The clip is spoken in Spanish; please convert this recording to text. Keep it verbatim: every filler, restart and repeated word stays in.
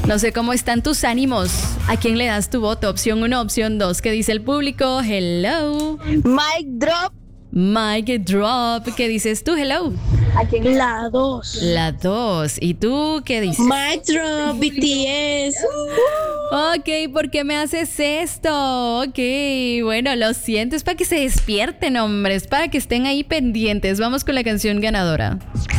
No sé cómo están tus ánimos. ¿A quién le das tu voto? Opción uno, opción dos. ¿Qué dice el público? Hello. Mic drop. Mic drop. ¿Qué dices tú? Hello. ¿A quién? La dos. La dos. ¿Y tú qué dices? Mic drop, B T S. Ok, ¿por qué me haces esto? Ok, bueno, lo siento. Es para que se despierten, hombre. Es para que estén ahí pendientes. Vamos con la canción ganadora.